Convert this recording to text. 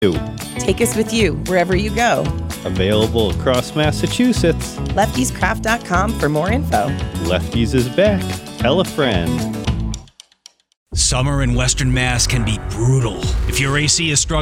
Take us with you wherever you go. Available across Massachusetts. Leftiescraft.com for more info. Lefties is back. Tell a friend. Summer in Western Mass can be brutal. If your AC is struggling,